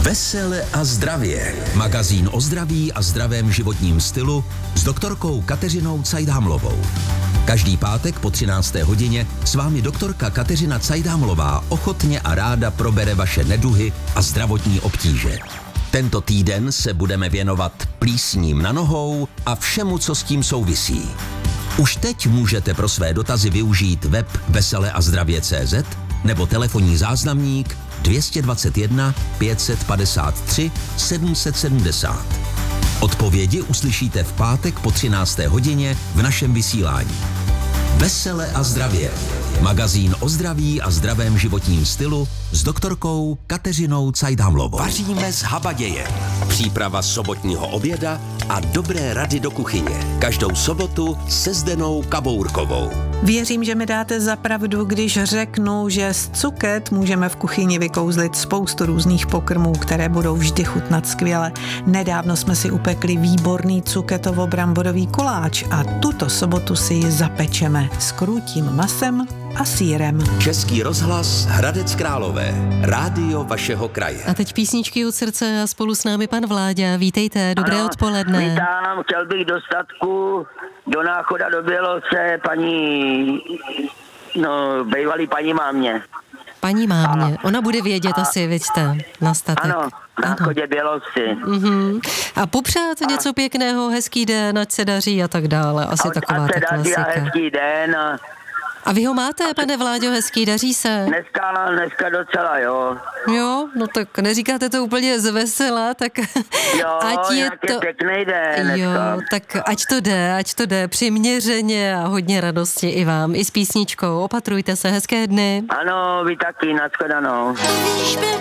Vesele a zdravě. Magazín o zdraví a zdravém životním stylu s doktorkou Kateřinou Cajdhamlovou. Každý pátek po 13. hodině s vámi doktorka Kateřina Cajdhamlová ochotně a ráda probere vaše neduhy a zdravotní obtíže. Tento týden se budeme věnovat plísním na nohou a všemu, co s tím souvisí. Už teď můžete pro své dotazy využít web veseleazdravě.cz nebo telefonní záznamník 221 553 770. Odpovědi uslyšíte v pátek po 13. hodině v našem vysílání. Vesele a zdravě. Magazín o zdraví a zdravém životním stylu s doktorkou Kateřinou Cajdhamlovou. Vaříme z habaděje. Příprava sobotního oběda a dobré rady do kuchyně. Každou sobotu se Zdenou Kabourkovou. Věřím, že mi dáte za pravdu, když řeknu, že z cuket můžeme v kuchyni vykouzlit spoustu různých pokrmů, které budou vždy chutnat skvěle. Nedávno jsme si upekli výborný cuketovo-bramborový koláč a tuto sobotu si ji zapečeme s krůtím masem a sýrem. Český rozhlas Hradec Králové. Rádio vašeho kraje. A teď písničky od srdce a spolu s námi pan Vláďa. Vítejte, dobré odpoledne. Vítám, chtěl bych do statku do Náchoda do Běloce bývalý paní mámě. Paní mámě, ona bude vědět asi, vidíte, na statek. Ano, na Náchodě Běloci. A popřát něco pěkného, hezký den, ať se daří a tak dále. Asi taková ta klasika. Hezký den. A vy ho máte, pane Vláďo, hezký, daří se? Dneska docela, jo. Jo, no tak neříkáte to úplně z vesela, tak jo, ať je to pěkný den dneska. Jo, tak ať to jde přiměřeně a hodně radosti i vám, i s písničkou. Opatrujte se, hezké dny. Ano, vy taky, nashledanou. Když byl